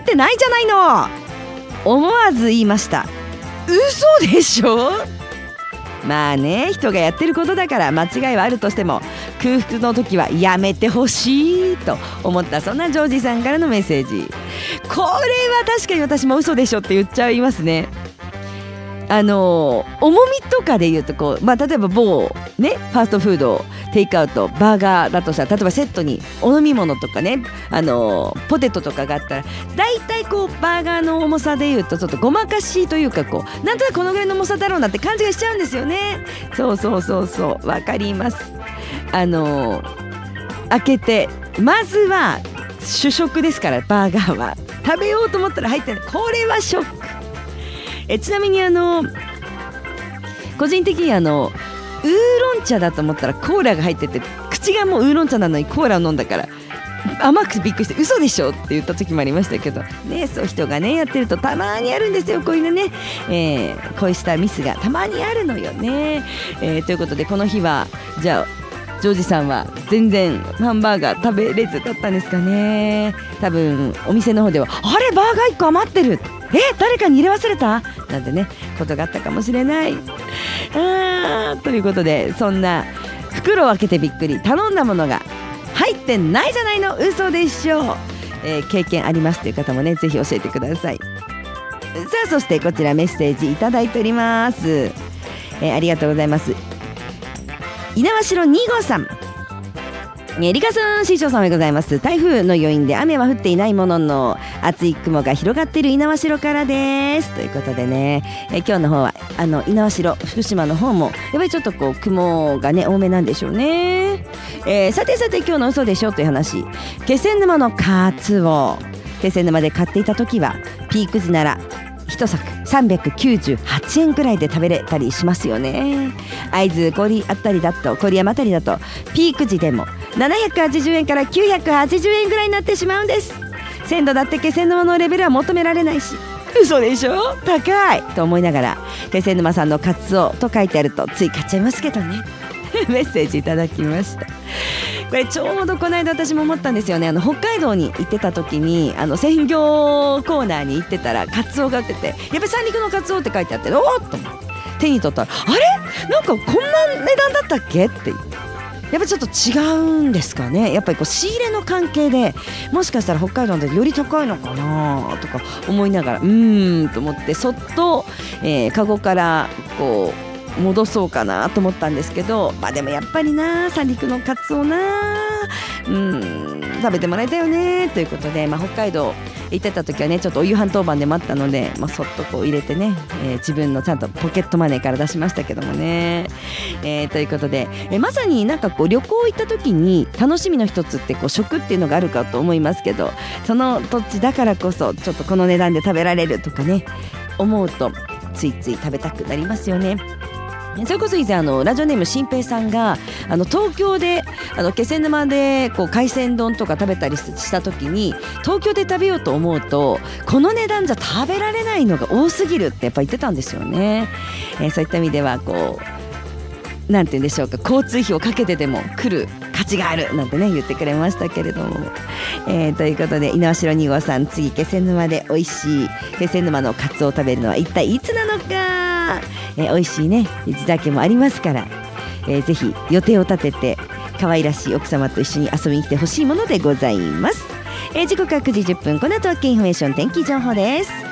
ってないじゃないの。思わず言いました。嘘でしょ。まあね、人がやってることだから間違いはあるとしても空腹の時はやめてほしいと思った、そんなジョージさんからのメッセージ。これは確かに私も嘘でしょって言っちゃいますね。重みとかで言うと例えば某ねファーストフードテイクアウトバーガーだとしたら、例えばセットにお飲み物とかねポテトとかがあったら、だいたいバーガーの重さで言うとちょっとごまかしというかなんとなくこのぐらいの重さだろうなって感じがしちゃうんですよね。そうわかります。開けてまずは主食ですから、バーガーは食べようと思ったら入ってない、これはショック。ちなみに個人的にウーロン茶だと思ったらコーラが入ってて、口がもうウーロン茶なのにコーラを飲んだから甘くてびっくりして嘘でしょって言った時もありましたけどね。そう人がねやってるとたまにあるんですよ、こういうのね、こうしたミスがたまにあるのよね。ということでこの日はじゃあジョージさんは全然ハンバーガー食べれずだったんですかね。多分お店の方ではあれバーガー1個余ってる、誰かに入れ忘れたなんてねことがあったかもしれない。ということで、そんな袋を開けてびっくり、頼んだものが入ってないじゃないの嘘でしょう、経験ありますという方もねぜひ教えてください。さあそしてこちらメッセージいただいております、ありがとうございます。猪苗代2号さん、リカさん、師匠さんおはようございます。台風の余韻で雨は降っていないものの厚い雲が広がっている猪苗代からですということでね、今日の方は猪苗代福島の方もやっぱりちょっと雲がね多めなんでしょうね。さて今日の嘘でしょという話、気仙沼のカツオ、気仙沼で買っていた時はピーク時なら1柵398円くらいで食べれたりしますよね。会津郡山あたりだとピーク時でも780円から980円ぐらいになってしまうんです。鮮度だって気仙沼のレベルは求められないし、嘘でしょ高いと思いながら気仙沼さんのカツオと書いてあるとつい買っちゃいますけどねメッセージいただきました。これちょうどこの間私も思ったんですよね。北海道に行ってた時に鮮魚コーナーに行ってたらカツオが売ってて、やっぱり三陸のカツオって書いてあって、おーっと手に取ったらあれなんかこんな値段だったっけってやっぱちょっと違うんですかね。やっぱり仕入れの関係でもしかしたら北海道でより高いのかなとか思いながらと思ってそっと、カゴから戻そうかなと思ったんですけど、でもやっぱりな三陸のカツオな食べてもらいたいよねということで、北海道行ってた時はねちょっとお夕飯当番でもあったので、そっと入れてね、自分のちゃんとポケットマネーから出しましたけどもね、ということで、まさに旅行行った時に楽しみの一つって食っていうのがあるかと思いますけど、その土地だからこそちょっとこの値段で食べられるとかね思うとついつい食べたくなりますよね。それこそ以前ラジオネーム新平さんが東京で気仙沼で海鮮丼とか食べたりした時に東京で食べようと思うとこの値段じゃ食べられないのが多すぎるってやっぱ言ってたんですよね。そういった意味ではなんて言うんでしょうか、交通費をかけてでも来る価値があるなんてね言ってくれましたけれども、ということで猪苗代2号さん、次気仙沼で美味しい気仙沼のカツオを食べるのは一体いつなのか、美味しいね地酒もありますから、ぜひ予定を立てて可愛らしい奥様と一緒に遊びに来てほしいものでございます。時刻は9時10分、この後はKインフォメーション天気情報です。